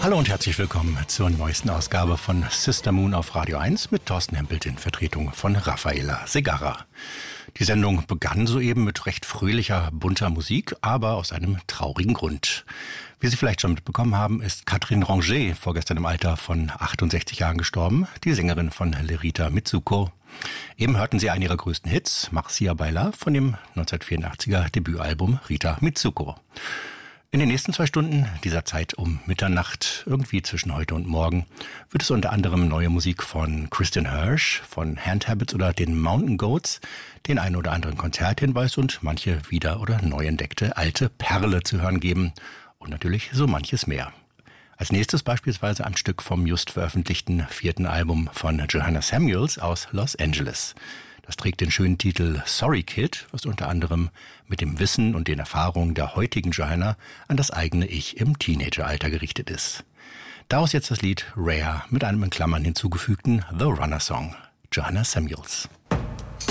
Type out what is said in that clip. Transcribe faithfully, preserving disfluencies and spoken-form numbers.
Hallo und herzlich willkommen zur neuesten Ausgabe von Sister Moon auf Radio eins mit Thorsten Hempelt in Vertretung von Rafaela Segarra. Die Sendung begann soeben mit recht fröhlicher, bunter Musik, aber aus einem traurigen Grund. Wie Sie vielleicht schon mitbekommen haben, ist Catherine Ranger vorgestern im Alter von achtundsechzig Jahren gestorben, die Sängerin von Lerita Mitsuko. Eben hörten Sie einen ihrer größten Hits, Marcia Baila, von dem neunzehnhundertvierundachtziger Debütalbum Rita Mitsuko. In den nächsten zwei Stunden, dieser Zeit um Mitternacht, irgendwie zwischen heute und morgen, wird es unter anderem neue Musik von Christian Hirsch, von Hand Habits oder den Mountain Goats, den einen oder anderen Konzerthinweis und manche wieder- oder neu entdeckte alte Perle zu hören geben und natürlich so manches mehr. Als nächstes beispielsweise ein Stück vom just veröffentlichten vierten Album von Johanna Samuels aus Los Angeles. Das trägt den schönen Titel Sorry Kid, was unter anderem mit dem Wissen und den Erfahrungen der heutigen Johanna an das eigene Ich im Teenageralter gerichtet ist. Daraus jetzt das Lied Rare mit einem in Klammern hinzugefügten The Runner Song. Johanna Samuels.